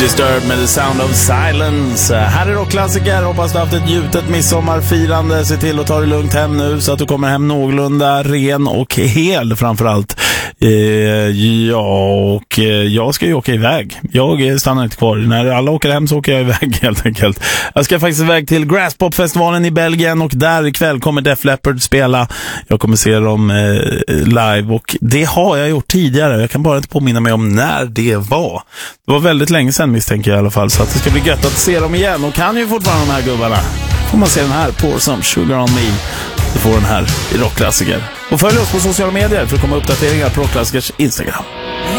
Disturbed med The Sound of Silence. Här är rockklassiker. Hoppas du har haft ett gjutet midsommarfirande. Se till att ta det lugnt hem nu så att du kommer hem någorlunda ren och hel framförallt. Jag ska ju åka iväg. Jag stannar inte kvar. När alla åker hem så åker jag iväg helt enkelt. Jag ska faktiskt iväg till Graspop-festivalen i Belgien och där ikväll kommer Def Leppard spela. Jag kommer se dem live och det har jag gjort tidigare. Jag kan bara inte påminna mig om när det var. Det var väldigt länge sedan misstänker jag i alla fall, så att det ska bli gött att se dem igen. Och kan ju fortfarande de här gubbarna. Får man se den här, Pour Some Sugar On Me. Du får den här i rockklassiker. Och följ oss på sociala medier för att komma uppdateringar på Rockklassikers Instagram.